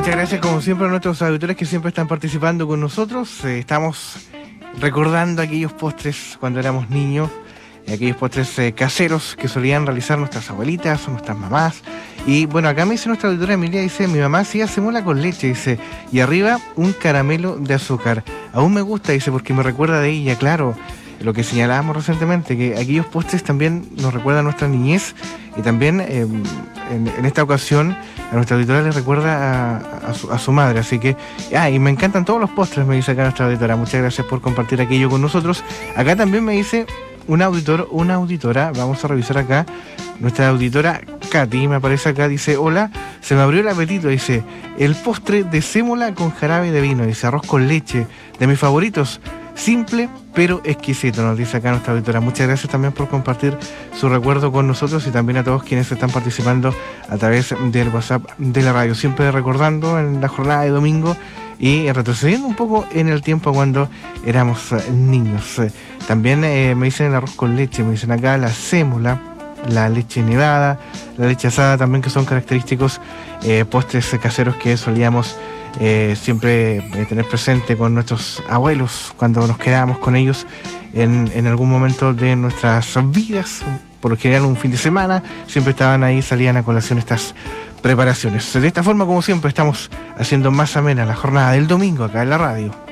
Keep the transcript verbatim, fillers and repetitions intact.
Muchas gracias como siempre a nuestros auditores que siempre están participando con nosotros. Eh, estamos recordando aquellos postres cuando éramos niños, aquellos postres eh, caseros que solían realizar nuestras abuelitas o nuestras mamás. Y bueno, acá me dice nuestra auditora Emilia, dice, mi mamá hacía semola con leche, dice, y arriba un caramelo de azúcar. Aún me gusta, dice, porque me recuerda de ella, claro, lo que señalábamos recientemente, que aquellos postres también nos recuerdan a nuestra niñez y también eh, en, en esta ocasión a nuestra auditora le recuerda a, a, su, a su madre, así que, ah, y me encantan todos los postres, me dice acá nuestra auditora, muchas gracias por compartir aquello con nosotros. Acá también me dice un auditor, una auditora, vamos a revisar acá, nuestra auditora Katy, me aparece acá, dice, hola, se me abrió el apetito, dice, el postre de sémola con jarabe de vino, dice, arroz con leche, de mis favoritos, simple pero exquisito, nos dice acá nuestra auditora. Muchas gracias también por compartir su recuerdo con nosotros y también a todos quienes están participando a través del WhatsApp de la radio, siempre recordando en la jornada de domingo y retrocediendo un poco en el tiempo cuando éramos niños. También eh, me dicen el arroz con leche, me dicen acá la sémola, la leche nevada, la leche asada también, que son característicos eh, postres caseros que solíamos eh, siempre eh, tener presente con nuestros abuelos cuando nos quedábamos con ellos en, en algún momento de nuestras vidas. Por lo general un fin de semana siempre estaban ahí, salían a colación estas preparaciones. De esta forma, como siempre, estamos haciendo más amena la jornada del domingo acá en la radio.